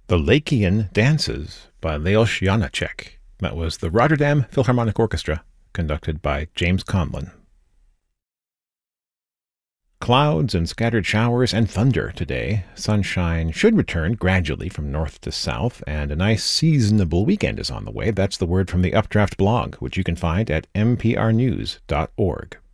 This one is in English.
The Lakean Dances by Leos Janáček. That was the Rotterdam Philharmonic Orchestra, conducted by James Conlon. Clouds and scattered showers and thunder today. Sunshine should return gradually from north to south, and a nice seasonable weekend is on the way. That's the word from the Updraft blog, which you can find at mprnews.org.